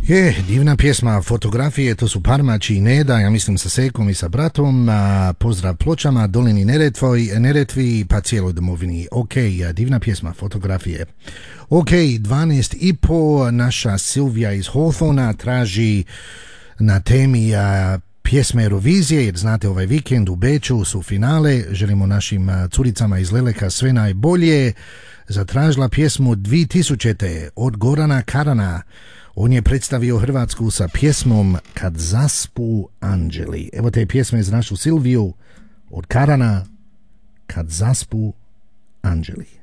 Divna pjesma, fotografije, to su Parmači i Neda, ja mislim sa Sekom i sa bratom, pozdrav Pločama, Dolini Neretvi, pa cijeloj domovini. Ok, divna pjesma, fotografije. Ok, 12:30, naša Silvija iz Hawthorna traži na temi pjesme Eurovizije, jer znate ovaj vikend u Beču su finale, želimo našim curicama iz Leleka sve najbolje. Zatražila pjesmu 2000. od Gorana Karana. On je predstavio Hrvatsku sa pjesmom Kad zaspu anđeli. Evo te pjesme za našu Silviju od Karana, Kad zaspu anđeli.